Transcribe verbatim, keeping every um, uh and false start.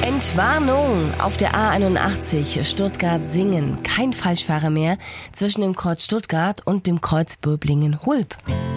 Entwarnung! Auf der A einundachtzig Stuttgart-Singen. Kein Falschfahrer mehr zwischen dem Kreuz Stuttgart und dem Kreuz Böblingen-Hulb.